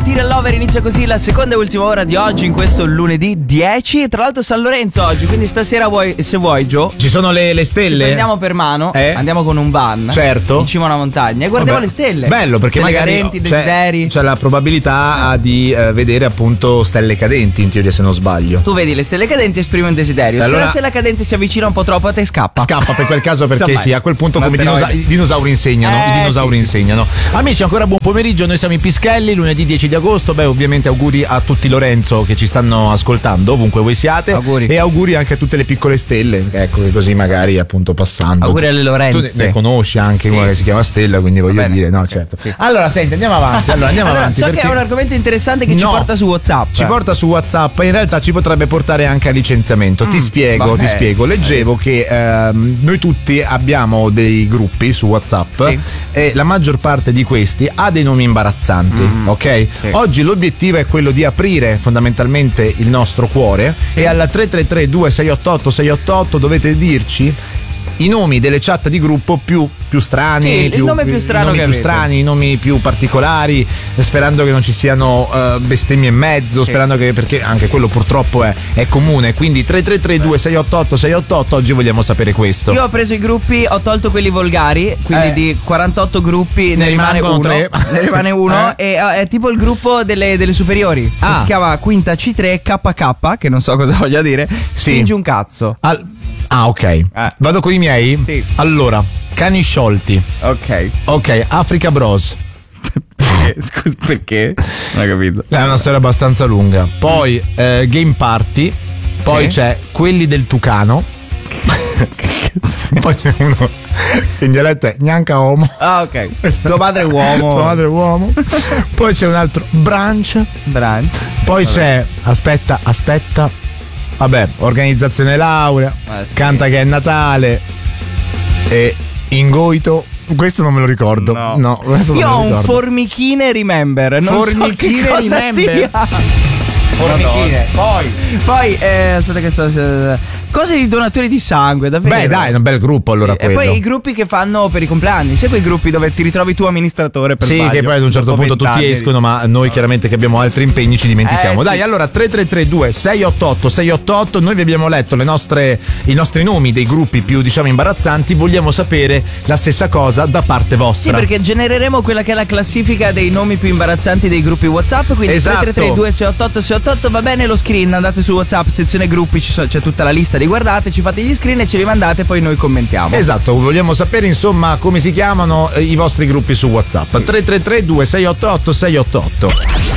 Material Lover, inizia così la seconda e ultima ora di oggi in questo lunedì 10. Tra l'altro San Lorenzo oggi, quindi stasera se vuoi, Gio, ci sono le stelle. Prendiamo per mano, andiamo con un van, certo, in cima a una montagna e guardiamo le stelle. Bello, perché stelle magari cadenti, desideri. C'è la probabilità di vedere appunto stelle cadenti, in teoria, se non sbaglio. Tu vedi le stelle cadenti e esprimi un desiderio. Allora, se la stella cadente si avvicina un po' troppo a te, scappa per quel caso, perché sì, a quel punto come i dinosauri insegnano. I dinosauri insegnano. Amici, ancora buon pomeriggio, noi siamo i Pischelli, lunedì 10 di agosto. Beh, ovviamente auguri a tutti Lorenzo che ci stanno ascoltando ovunque voi siate. Auguri. E auguri anche a tutte le piccole stelle, ecco, che così magari appunto passando. Auguri alle Lorenze. Tu ne conosci anche una che si chiama Stella, quindi voglio dire, no, certo. Sì. Allora, senti, andiamo avanti. So che è un argomento interessante che ci porta su WhatsApp. Ci porta su WhatsApp, in realtà ci potrebbe portare anche a licenziamento. Ti spiego. Leggevo che noi tutti abbiamo dei gruppi su WhatsApp, sì, e la maggior parte di questi ha dei nomi imbarazzanti, ok? Sì. Oggi l'obiettivo è quello di aprire fondamentalmente il nostro cuore, e alla 333 2688 688 dovete dirci i nomi delle chat di gruppo più strani, il nome più strano, i nomi più particolari, sperando che non ci siano bestemmie in mezzo, sperando che, perché anche quello purtroppo è comune. Quindi 333 2688 688, oggi vogliamo sapere questo. Io ho preso i gruppi, ho tolto quelli volgari, quindi di 48 gruppi ne rimane uno. 3. Ne rimane uno e è tipo il gruppo delle superiori. Si chiama Quinta C3 KK, che non so cosa voglia dire. Spingi un cazzo. Ok. Vado con i miei? Sì. Allora, Cani Sciolti. Ok, Africa Bros. Scusa, perché? Non ho capito. È una storia abbastanza lunga. Poi Game Party. Poi c'è Quelli del Tucano. Poi c'è uno in dialetto è Gnanca Omo. Ok. Tuo padre è uomo. Tuo padre è uomo. Poi c'è un altro Branch. Poi c'è Aspetta. Vabbè, Organizzazione Laurea. Sì. Canta che è Natale. E Ingoito. Questo non me lo ricordo. No, questo io non ho me lo ricordo. Un Formichine Remember. Non Formichine so che cosa Remember. Formichine. Poi aspetta che sto. Cose di donatori di sangue, davvero. Beh, dai, è un bel gruppo allora quello. E poi i gruppi che fanno per i compleanni. Sai quei gruppi dove ti ritrovi tu amministratore per sbaglio, che poi ad un certo punto tutti escono, ma noi chiaramente che abbiamo altri impegni ci dimentichiamo. Dai, allora 3332 688 688, noi vi abbiamo letto i nostri nomi dei gruppi più, diciamo, imbarazzanti. Vogliamo sapere la stessa cosa da parte vostra. Sì, perché genereremo quella che è la classifica dei nomi più imbarazzanti dei gruppi WhatsApp. Quindi 3332 688 688, va bene lo screen, andate su WhatsApp, sezione gruppi, c'è tutta la lista, riguardate, ci fate gli screen e ce li mandate, poi noi commentiamo. Esatto, vogliamo sapere insomma come si chiamano i vostri gruppi su WhatsApp. 333 2688 688.